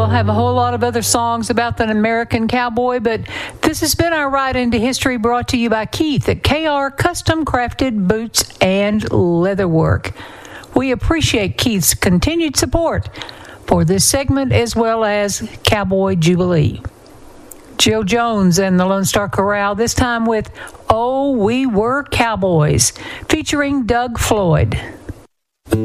we'll have a whole lot of other songs about the American cowboy, but this has been our Ride into History, brought to you by Keith at KR Custom Crafted Boots and Leatherwork. We appreciate Keith's continued support for this segment as well as Cowboy Jubilee. Jill Jones and the Lone Star Chorale, this time with Oh, We Were Cowboys, featuring Doug Floyd.